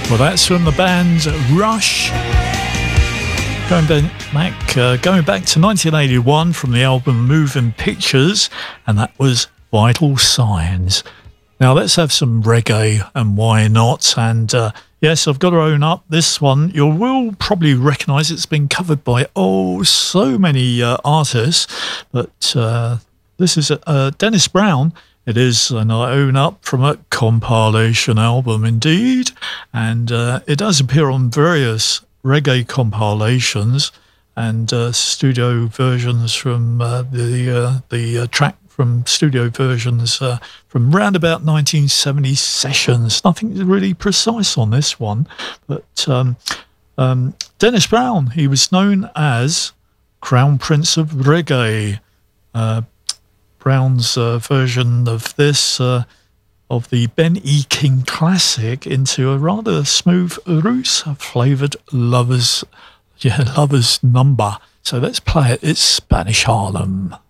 Well, that's from the band Rush. Going back to 1981 from the album Moving Pictures, and that was Vital Signs. Now let's have some reggae, and why not? And yes, I've got to own up, this one you will probably recognise. It's been covered by so many artists, but this is Dennis Brown. It is, and I own up, from a compilation album indeed, and it does appear on various reggae compilations and studio versions from the track from studio versions from round about 1970 sessions. Nothing really precise on this one, but Dennis Brown, he was known as Crown Prince of Reggae. Brown's version of this, of the Ben E. King classic, into a rather smooth roots-flavoured lovers number. So let's play it. It's Spanish Harlem.